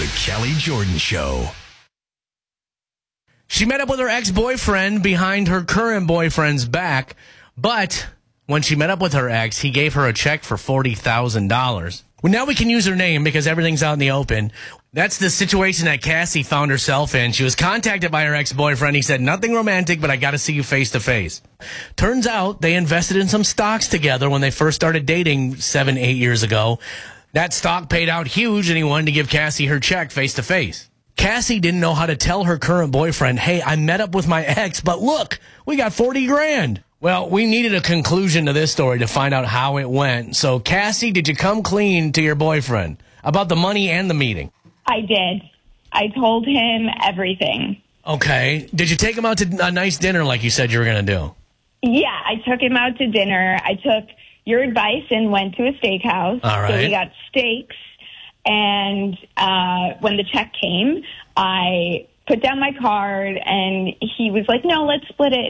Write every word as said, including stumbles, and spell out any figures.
The Kelly Jordan Show. She met up with her ex-boyfriend behind her current boyfriend's back, but when she met up with her ex, he gave her a check for forty thousand dollars. Well, now we can use her name because everything's out in the open. That's the situation that Cassie found herself in. She was contacted by her ex-boyfriend. He said, nothing romantic, but I got to see you face to face. Turns out they invested in some stocks together when they first started dating seven, eight years ago. That stock paid out huge, and he wanted to give Cassie her check face to face. Cassie didn't know how to tell her current boyfriend, hey, I met up with my ex, but look, we got forty grand. Well, we needed a conclusion to this story to find out how it went. So, Cassie, did you come clean to your boyfriend about the money and the meeting? I did. I told him everything. Okay. Did you take him out to a nice dinner like you said you were going to do? Yeah, I took him out to dinner. I took your advice and went to a steakhouse. All right. So we got steaks. And uh, when the check came, I put down my card, and he was like, no, let's split it.